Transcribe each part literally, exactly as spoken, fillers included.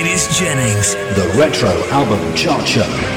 Titus Jennings. The Retro Album Chart Show.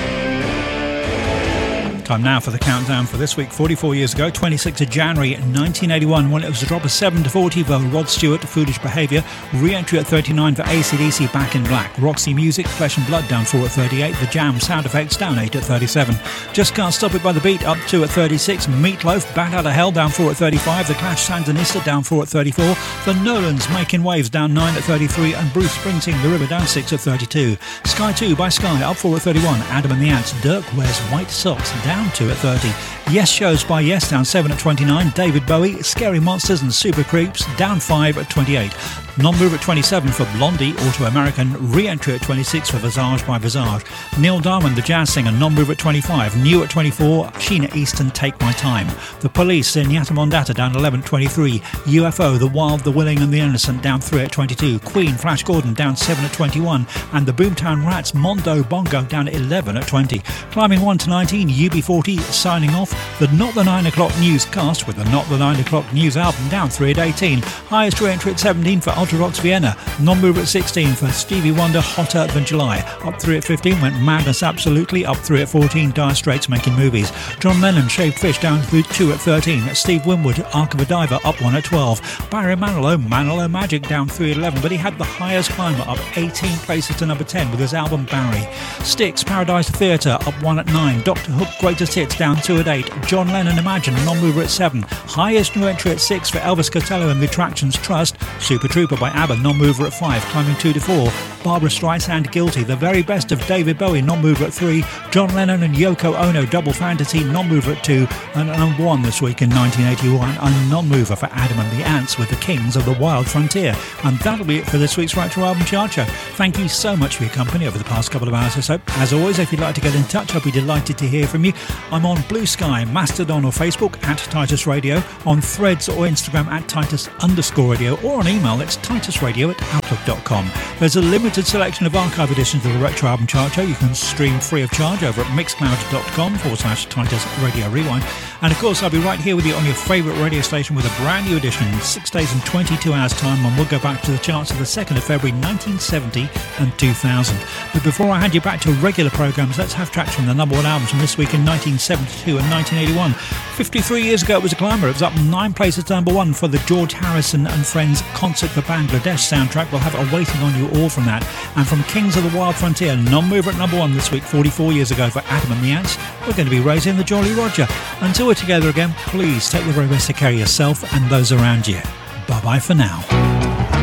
Time now for the countdown for this week. forty-four years ago, twenty-sixth of January nineteen eighty-one, when it was a drop of seven to forty for Rod Stewart, Foolish Behaviour. Re-entry at thirty-nine for A C D C, Back in Black. Roxy Music, Flesh and Blood, down four at thirty-eight. The Jam, Sound Effects, down eight at thirty-seven. Just Can't Stop It by the Beat, up two at thirty-six. Meatloaf, Bat Out of Hell, down four at thirty-five. The Clash, Sandinista, down four at thirty-four. The Nolans, Making Waves, down nine at thirty-three. And Bruce Springsteen, The River, down six at thirty-two. Sky two by Sky, up four at thirty-one. Adam and the Ants, Dirk Wears White Socks, down two at thirty. Yes Shows by Yes, down seven at twenty-nine. David Bowie, Scary Monsters and Super Creeps, down five at twenty-eight. Non-move at twenty-seven for Blondie, Auto-American. Re-entry at twenty-six for Visage by Visage. Neil Diamond, the jazz singer, non-move at twenty-five. New at twenty-four, Sheena Easton, Take My Time. The Police, Zenyatta Mondatta, down eleven at twenty-three. U F O, The Wild, The Willing and the Innocent, down three at twenty-two. Queen, Flash Gordon, down seven at twenty-one. And the Boomtown Rats, Mondo Bongo, down eleven at twenty. Climbing one to nineteen, U B forty, signing off. The Not the nine o'clock Newscast with the Not the nine o'clock News album, down three at eighteen. Highest re-entry at seventeen for Ultravox Vienna. Non-mover at sixteen for Stevie Wonder, Hotter Than July. Up three at fifteen went Madness Absolutely. Up three at fourteen, Dire Straits, Making Movies. John Lennon, Shaved Fish, down two at thirteen. Steve Winwood, Ark of a Diver, up one at twelve. Barry Manilow, Manilow Magic, down three at eleven, but he had the highest climber, up eighteen places to number ten with his album Barry. Styx, Paradise Theatre, up one at nine. Doctor Hook, Greatest Hits, down two at eight. John Lennon, Imagine, non-mover at seven. Highest new entry at six for Elvis Costello and the Attractions Trust. Super Trooper by ABBA, non-mover at five, climbing two to four. Barbra Streisand, Guilty. The Very Best of David Bowie, non-mover at three. John Lennon and Yoko Ono, Double Fantasy, non-mover at two. And number one this week in nineteen eighty-one, a non-mover for Adam and the Ants with the Kings of the Wild Frontier. And that'll be it for this week's Retro Album Chart Show. Thank you so much for your company over the past couple of hours or so. As always, if you'd like to get in touch, I'll be delighted to hear from you. I'm on Blue Sky, Mastodon or Facebook at Titus Radio, on Threads or Instagram at Titus underscore radio, or on email it's titusradio at outlook dot com. There's a limited selection of archive editions of the Retro Album Chart Show. You can stream free of charge over at mixcloud.com forward slash Titus Radio Rewind. And of course, I'll be right here with you on your favourite radio station with a brand new edition in six days and twenty-two hours time, and we'll go back to the charts of the second of February nineteen seventy and two thousand. But before I hand you back to regular programmes, let's have tracks from the number one albums from this week in nineteen seventy-two and nineteen eighty-one. fifty-three years ago it was a climber. It was up nine places to number one for the George Harrison and Friends Concert for Bangladesh soundtrack. We'll have a Waiting on You All from that. And from Kings of the Wild Frontier, non-mover at number one this week, forty-four years ago for Adam and the Ants, we're going to be raising the Jolly Roger. Until we're together again, please take the very best to care of yourself and those around you. Bye-bye for now.